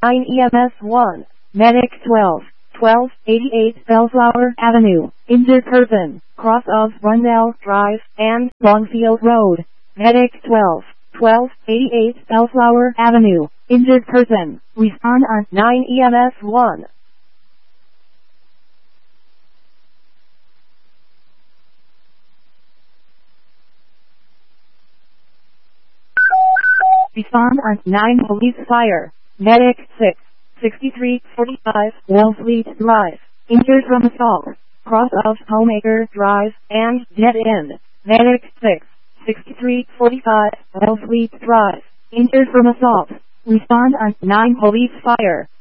9 EMS 1. Medic 12. 1288 Bellflower Avenue. Injured person, cross of Rundell Drive and Longfield Road. Medic 12. 1288 Bellflower Avenue. Injured person, respond on 9 EMS 1. Respond on 9 Police Fire. Medic 6. 6345 Wellfleet Drive. Injured from assault, cross of Homemaker Drive and dead end. Medic 6. 6345 Wellfleet Drive. Injured from assault. Respond on 9 Police Fire.